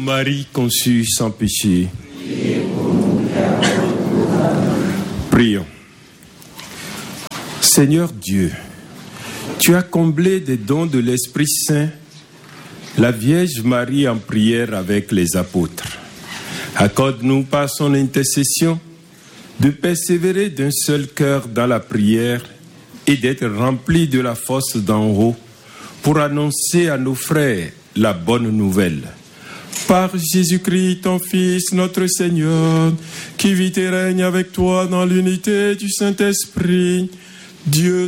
Marie conçue sans péché. Prions. Seigneur Dieu, tu as comblé des dons de l'Esprit Saint la Vierge Marie en prière avec les apôtres. Accorde-nous par son intercession de persévérer d'un seul cœur dans la prière et d'être remplis de la force d'en haut pour annoncer à nos frères la bonne nouvelle. Par Jésus-Christ, ton Fils, notre Seigneur, qui vit et règne avec toi dans l'unité du Saint-Esprit, Dieu